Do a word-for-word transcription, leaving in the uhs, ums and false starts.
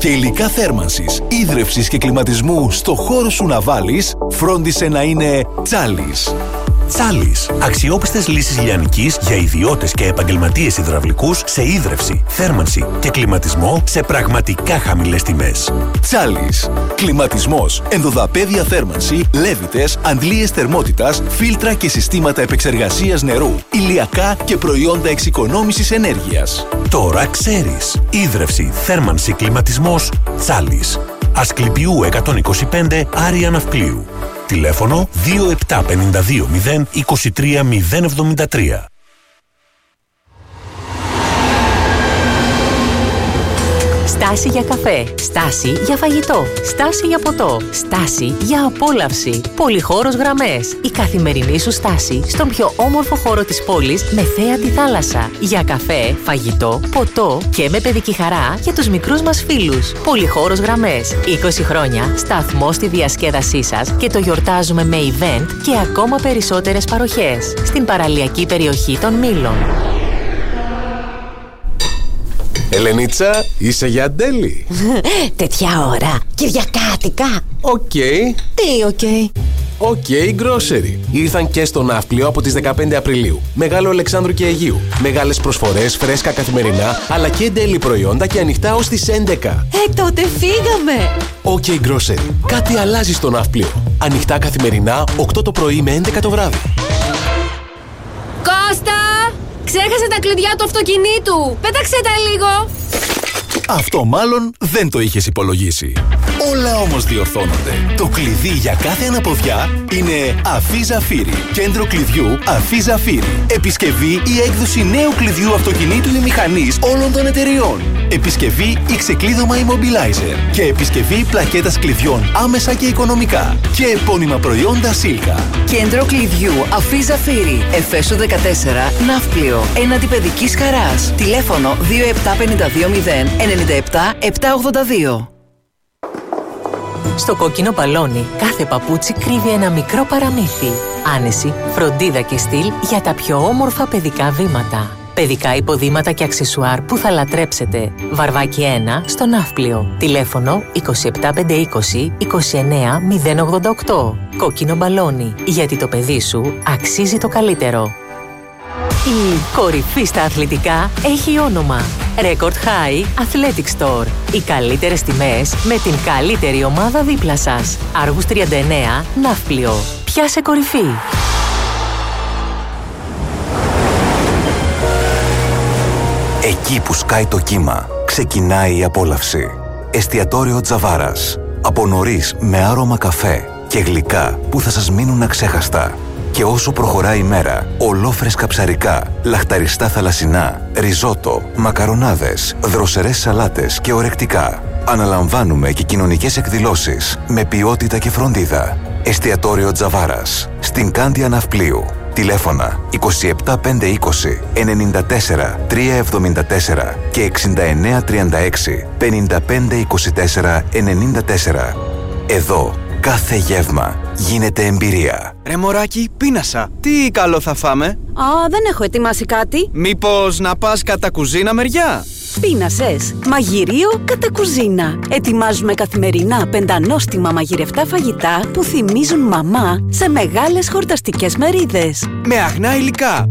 και υλικά θέρμανσης, ίδρευσης και κλιματισμού στο χώρο σου να βάλεις, φρόντισε να είναι Τσάλις. Τσάλις. Αξιόπιστες λύσεις λιανικής για ιδιώτες και επαγγελματίες υδραυλικούς σε ίδρυυση, θέρμανση και κλιματισμό σε πραγματικά χαμηλές τιμές. Τσάλις. Κλιματισμός, ενδοδαπέδια θέρμανση, λέβητες, αντλίες θερμότητας, φίλτρα και συστήματα επεξεργασίας νερού, ηλιακά και προϊόντα εξοικονόμησης ενέργειας. Τώρα ξέρεις. Ίδρυυση, θέρμανση, κλιματισμός. Τσάλις. Ασκληπιού εκατόν είκοσι πέντε, Άρια Ναυπλίου. Τηλέφωνο δύο επτά πέντε δύο μηδέν είκοσι τρία μηδέν εβδομήντα τρία. Στάση για καφέ, στάση για φαγητό, στάση για ποτό, στάση για απόλαυση. Πολυχώρος γραμμές. Η καθημερινή σου στάση στον πιο όμορφο χώρο της πόλης με θέα τη θάλασσα. Για καφέ, φαγητό, ποτό και με παιδική χαρά για τους μικρούς μας φίλους. Πολυχώρος γραμμές. είκοσι χρόνια σταθμό στη διασκέδασή σας και το γιορτάζουμε με event και ακόμα περισσότερες παροχές στην παραλιακή περιοχή των Μήλων. Ελενίτσα, είσαι για ντέλη? Τέτοια ώρα, Κυριακάτικα. Οκ. Okay. Τι οκ? Okay? Οκ, okay, grocery. Ήρθαν και στο Ναύπλιο από τις δεκαπέντε Απριλίου. Μεγάλο Αλεξάνδρου και Αιγείου. Μεγάλες προσφορές, φρέσκα καθημερινά, αλλά και ντέλη προϊόντα και ανοιχτά ως τις έντεκα. Ε, τότε φύγαμε! Οκ, okay, grocery. Κάτι αλλάζει στο Ναύπλιο. Ανοιχτά καθημερινά, οκτώ το πρωί με έντεκα το βράδυ. Κώστα! Ξέχασε τα κλειδιά του αυτοκινήτου! Πέταξε τα λίγο! Αυτό μάλλον δεν το είχες υπολογίσει. Όλα όμως διορθώνονται. Το κλειδί για κάθε αναποδιά είναι Αφή Ζαφύρι. Κέντρο κλειδιού Αφή Ζαφύρι. Επισκευή ή έκδοση νέου κλειδιού αυτοκινήτου ή μηχανής όλων των εταιριών. Επισκευή ή ξεκλείδωμα immobilizer. Και επισκευή πλακέτας κλειδιών άμεσα και οικονομικά. Και επώνυμα προϊόντα Σίλκα. Κέντρο κλειδιού Αφή Ζαφύρι. Εφέσου δεκατέσσερα, Ναύπλιο. Έναντι παιδικής χαράς. Τηλέφωνο δύο επτά πέντε δύο μηδέν εννιά επτά επτά ογδόντα δύο. Στο κόκκινο μπαλόνι κάθε παπούτσι κρύβει ένα μικρό παραμύθι. Άνεση, φροντίδα και στυλ για τα πιο όμορφα παιδικά βήματα. Παιδικά υποδήματα και αξεσουάρ που θα λατρέψετε. Βαρβάκι ένα στο Ναύπλιο. Τηλέφωνο είκοσι επτά πεντακόσια είκοσι είκοσι εννέα μηδέν ογδόντα οκτώ. Κόκκινο μπαλόνι, γιατί το παιδί σου αξίζει το καλύτερο. Η κορυφή στα αθλητικά έχει όνομα. Record High Athletic Store. Οι καλύτερες τιμές με την καλύτερη ομάδα δίπλα σας. Άργους τριάντα εννέα, Ναύπλιο. Πιάσε κορυφή. Εκεί που σκάει το κύμα, ξεκινάει η απόλαυση. Εστιατόριο Τζαβάρας. Από νωρίς με άρωμα καφέ και γλυκά που θα σας μείνουν αξέχαστα. Και όσο προχωράει η μέρα, ολόφρεσκα ψαρικά, λαχταριστά θαλασσινά, ριζότο, μακαρονάδες, δροσερές σαλάτες και ορεκτικά. Αναλαμβάνουμε και κοινωνικές εκδηλώσεις με ποιότητα και φροντίδα. Εστιατόριο Τζαβάρας, στην Κάνδια Ναυπλίου. Τηλέφωνα είκοσι επτά πεντακόσια είκοσι ενενήντα τέσσερα τριακόσια εβδομήντα τέσσερα και εξήντα εννέα τριάντα έξι πενήντα πέντε είκοσι τέσσερα ενενήντα τέσσερα. Εδώ κάθε γεύμα γίνεται εμπειρία. Ρε μωράκι, πείνασα. Τι καλό θα φάμε? Α, δεν έχω ετοιμάσει κάτι. Μήπως να πας κατά κουζίνα μεριά? Πείνασες. Μαγειρίο κατά κουζίνα. Ετοιμάζουμε καθημερινά πεντανόστιμα μαγειρευτά φαγητά που θυμίζουν μαμά σε μεγάλες χορταστικές μερίδες. Με αγνά υλικά,